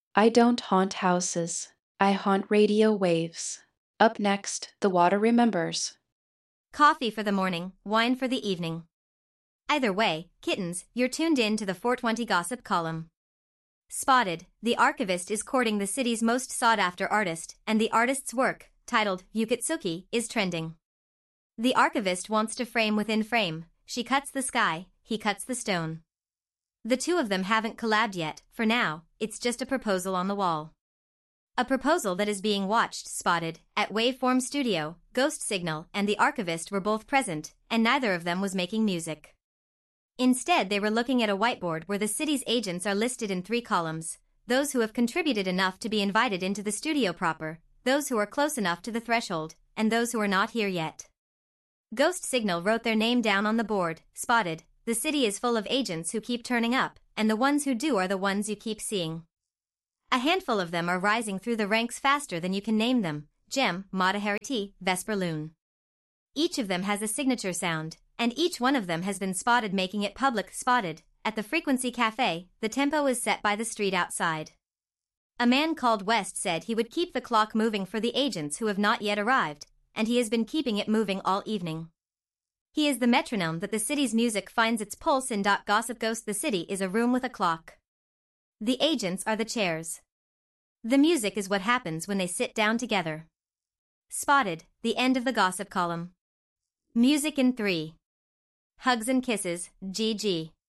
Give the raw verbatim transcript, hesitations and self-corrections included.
I don't haunt houses. I haunt radio waves. Up next, The Water Remembers. Coffee for the morning, wine for the evening. Either way, kittens, you're tuned in to the four twenty Gossip Column. Spotted, the archivist is courting the city's most sought-after artist, and the artist's work, titled Yukitsuki, is trending. The archivist wants to frame within frame. She cuts the sky, he cuts the stone. The two of them haven't collabed yet. For now, it's just a proposal on the wall. A proposal that is being watched. Spotted, at Waveform Studio, Ghost Signal and the archivist were both present, and neither of them was making music. Instead, they were looking at a whiteboard where the city's agents are listed in three columns: those who have contributed enough to be invited into the studio proper, those who are close enough to the threshold, and those who are not here yet. Ghost Signal wrote their name down on the board. Spotted, the city is full of agents who keep turning up, and the ones who do are the ones you keep seeing. A handful of them are rising through the ranks faster than you can name them: Gem, Matahari T, Vesper Loon. Each of them has a signature sound, and each one of them has been spotted making it public. Spotted, at the Frequency Cafe, the tempo is set by the street outside. A man called West said he would keep the clock moving for the agents who have not yet arrived, and he has been keeping it moving all evening. He is the metronome that the city's music finds its pulse in. Gossip Ghost. The city is a room with a clock. The agents are the chairs. The music is what happens when they sit down together. Spotted, the end of the Gossip Column. Music in three. Hugs and kisses, G G.